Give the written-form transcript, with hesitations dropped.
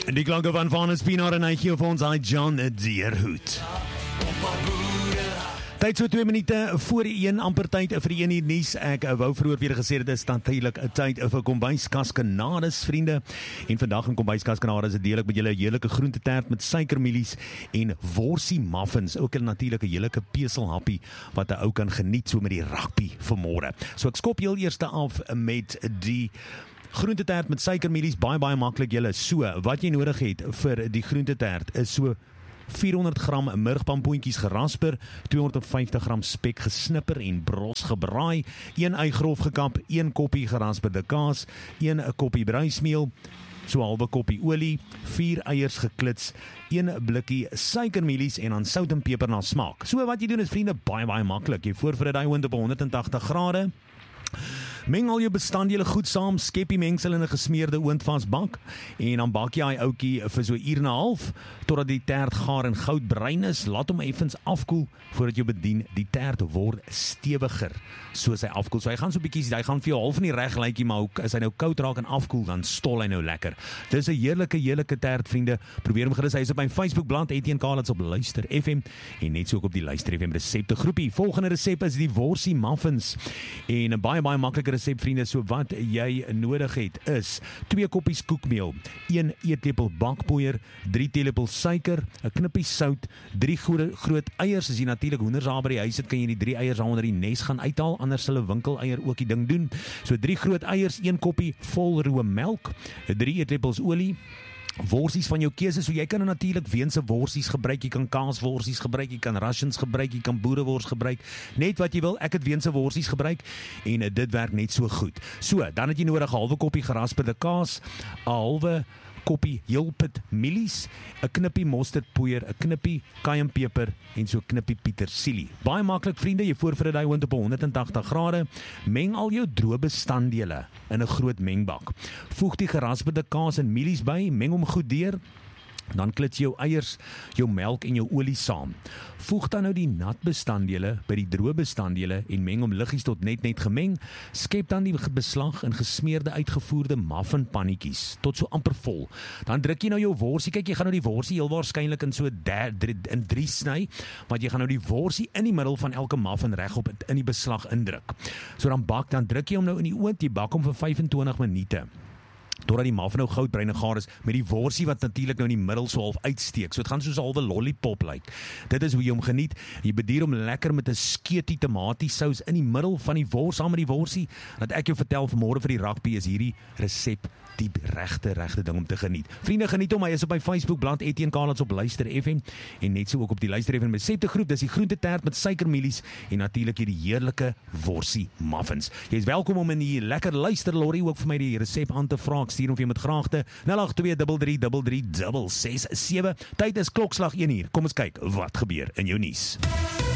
Die klanke van Vanus Pienaar en hy gee vir ons aan John Deerhout. Tyd so 2 minute voor die 1, amper tyd vir die 1 uur nuus. Ek wou vroeër weer gesê dit is natuurlik 'n tyd vir kombuiskaskanades, vriende. En vandag in kombuiskaskanades is deel ek met julle 'n heerlike groentetert met suikermielies en worsie muffins. Ook 'n natuurlike heerlike peselhappie wat 'n ou kan geniet so met die rugby vanmôre. So ek skop heel eers af met die groentetert met suikermielies, baie maklik julle. So, wat jy nodig het vir die groentetert is so 400 gram murgpampoentjies gerasper, 250 gram spek gesnipper en bros gebraai, 1 ei grof gekap, 1 koppie gerasperde kaas, 1 koppie bruismeel, so 'n halwe koppie olie, 4 eiers geklits, 1 blikkie suikermielies en dan sout en peper na smaak. So wat jy doen is, vriende, baie maklik. Jy voorberei daai oond op 180 grade. Meng al jou bestanddele goed saam, skep die mengsel in 'n gesmeerde oondvasbak en dan bak jy hy ouetjie vir so 1 uur en 'n half totdat die tert gaar en goudbruin is. Laat hom effens afkoel voordat jy bedien. Die tert word stewiger soos hy afkoel. So hy gaan so 'n bietjie, hy gaan vir jou half in die reg lykie, maar as hy nou koud raak en afkoel, dan stol hy nou lekker. Dis 'n heerlike tert, vriende. Probeer hom gerus. Hy is op my Facebookblad Etienne Kaalats op Luister FM en net so ook op die Luister FM resepte groepie. Volgende resep is die worsie muffins en 'n baie maklike resep, vriende. So wat jy nodig het is 2 koppies koekmeel, 1 eetlepel bakpoeier, 3 teelepels suiker, 'n knippie sout, 3 groot eiers. As jy natuurlik hoenders daar by die huis het, kan jy die 3 eiers daar onder die nes gaan uithaal, anders sal 'n winkeleier ook die ding doen. So 3 groot eiers, 1 koppie volroom melk, 3 eetlepels olie, worsies van jou keuse. So jy kan natuurlik weense worsies gebruik, jy kan kaasworsies gebruik, jy kan Russians gebruik, jy kan boerewors gebruik, net wat jy wil. Ek het weense worsies gebruik en dit werk net so goed. So, dan het jy nodig 'n halwe koppie gerasperde kaas, 'n halwe koppie heelpit mielies, 'n knippie mosterdpoeier, 'n knippie kajuenpeper en so 'n knippie petersilie. Baie maklik, vriende. Jy voorberei daai oond op 180 grade. Meng al jou droë bestanddele in 'n groot mengbak. Voeg die gerasperde kaas en mielies by, meng hom goed deur. Dan klits jou eiers, jou melk en jou olie saam. Voeg dan nou die nat bestanddele by die droë bestanddele en meng hom liggies tot net gemeng. Skep dan die beslag in gesmeerde uitgevoerde muffinpannetjies tot so amper vol. Dan druk jy nou jou worsie. Kyk, jy gaan nou die worsie heel waarskynlik in so 3 sny, want jy gaan nou die worsie in die middel van elke muffin regop in die beslag indruk. So dan druk jy hom nou in die oond, jy bak hom vir 25 minute. Totdat die muffin nou goudbruin en gaar is, met die worsie wat natuurlik nou in die middel so half uitsteek. So dit gaan soos 'n halwe lollipop lyk. Dit is hoe jy hom geniet. Jy bedier hom lekker met 'n skeetie tomatiesous in die middel van die wors, saam met die worsie. Dat ek jou vertel vanmôre vir die rugby is hierdie resep die regte ding om te geniet. Vriende, geniet hom. Hy is op my Facebookblad Etienne Kaalats op Luister FM en net so ook op die Luister FM resepte groep. Dis die groentetert met suikermielies en natuurlik hierdie heerlike worsie muffins. Jy is welkom om in die lekker luister lorry ook vir my die resep aan te vra. Ek stuur hom vir jou met graagte 08233336667. Tyd is klokslag 1 uur. Kom ons kyk wat gebeur in jou nuus.